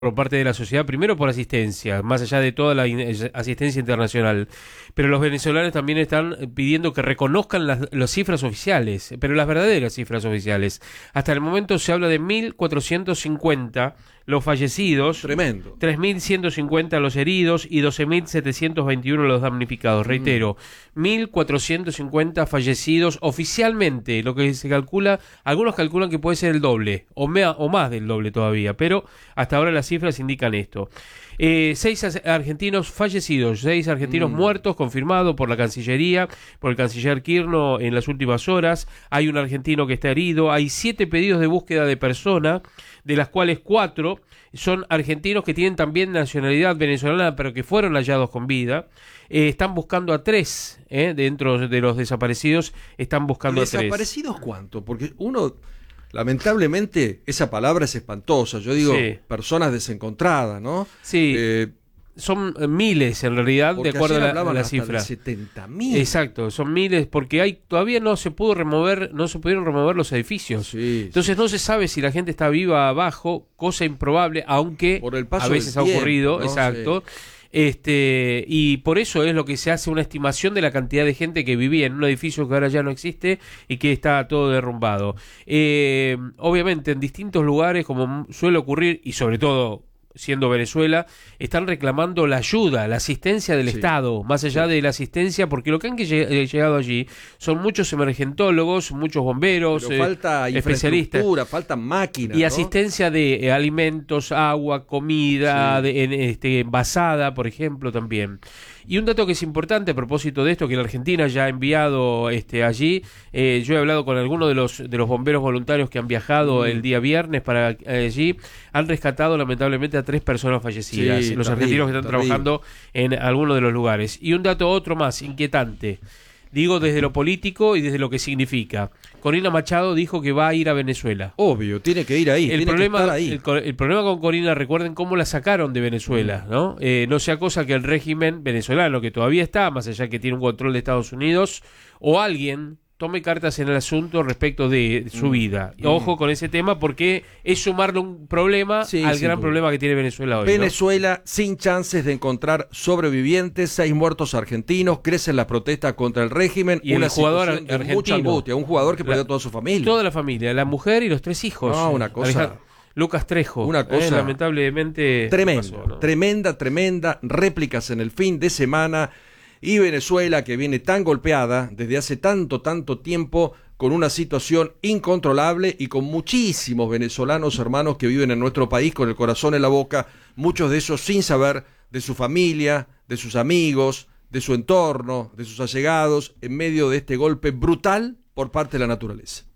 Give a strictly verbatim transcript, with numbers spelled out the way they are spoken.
por parte de la sociedad, primero por asistencia, más allá de toda la asistencia internacional, pero los venezolanos también están pidiendo que reconozcan las, las cifras oficiales, pero las verdaderas cifras oficiales. Hasta el momento se habla de mil cuatrocientos cincuenta los fallecidos, tremendo, tres mil ciento cincuenta los heridos y doce mil setecientos veintiuno los damnificados. Reitero, mm. mil cuatrocientos cincuenta fallecidos oficialmente, lo que se calcula, algunos calculan que puede ser el doble, o, mea, o más del doble todavía, pero hasta ahora las cifras indican esto. Eh, seis argentinos fallecidos, seis argentinos mm. muertos, confirmado por la Cancillería, por el canciller Kirno en las últimas horas. Hay un argentino que está herido, hay siete pedidos de búsqueda de persona, de las cuales cuatro son argentinos que tienen también nacionalidad venezolana, pero que fueron hallados con vida. Eh, están buscando a tres, eh, dentro de los desaparecidos, están buscando a tres. ¿Desaparecidos cuánto? Porque uno... Lamentablemente, esa palabra es espantosa. Yo digo, sí. personas desencontradas, ¿no? Sí. Eh, son miles, en realidad, de acuerdo a la, a la cifra. setenta mil. Exacto, son miles, porque hay todavía no se pudo remover, no se pudieron remover los edificios. Sí, Entonces sí. no se sabe si la gente está viva abajo, cosa improbable, aunque Por el paso a veces del ha ocurrido. tiempo, ¿no? Exacto. Sí. Este, y por eso es lo que se hace una estimación de la cantidad de gente que vivía en un edificio que ahora ya no existe y que está todo derrumbado. Eh, obviamente en distintos lugares, como suele ocurrir, y sobre todo siendo Venezuela, están reclamando la ayuda, la asistencia del sí. Estado, más allá sí. de la asistencia, porque lo que han llegado allí son muchos emergentólogos, muchos bomberos, Pero falta eh, especialistas, faltan máquinas, y ¿no? asistencia de eh, alimentos, agua, comida, sí. de, en, este, envasada, por ejemplo, también. Y un dato que es importante a propósito de esto, que la Argentina ya ha enviado este, allí, eh, yo he hablado con algunos de los de los bomberos voluntarios que han viajado mm. el día viernes para allí, han rescatado lamentablemente a tres personas fallecidas, sí, los terrible, argentinos que están terrible. trabajando en algunos de los lugares. Y un dato otro más, inquietante, digo desde lo político y desde lo que significa. Corina Machado dijo que va a ir a Venezuela. Obvio, tiene que ir ahí, el tiene problema, que estar ahí. El, el problema con Corina, recuerden cómo la sacaron de Venezuela, ¿no? Eh, no sea cosa que el régimen venezolano, que todavía está, más allá que tiene un control de Estados Unidos, o alguien tome cartas en el asunto respecto de su mm. vida. Mm. Ojo con ese tema, porque es sumarle un problema sí, al sí, gran sí. problema que tiene Venezuela hoy. Venezuela ¿no? sin chances de encontrar sobrevivientes, seis muertos argentinos, crecen las protestas contra el régimen, y una el jugador situación de argentino, mucha angustia, un jugador que la, perdió toda su familia. Toda la familia, la mujer y los tres hijos. No, una cosa... Alejandro, Lucas Trejo, una cosa eh, lamentablemente tremenda, pasó, ¿no? tremenda, tremenda, réplicas en el fin de semana, y Venezuela, que viene tan golpeada desde hace tanto, tanto tiempo, con una situación incontrolable y con muchísimos venezolanos hermanos que viven en nuestro país con el corazón en la boca, muchos de ellos sin saber de su familia, de sus amigos, de su entorno, de sus allegados, en medio de este golpe brutal por parte de la naturaleza.